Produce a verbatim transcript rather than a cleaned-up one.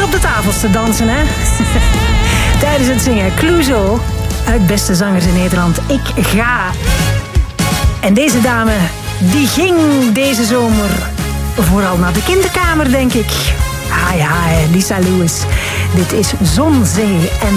op de tafels te dansen, hè? Tijdens het zingen. Clouseau, uit Beste Zangers in Nederland. Ik ga. En deze dame, die ging deze zomer vooral naar de kinderkamer, denk ik. Ah ja, Lisa Lewis. Dit is Zon, Zee en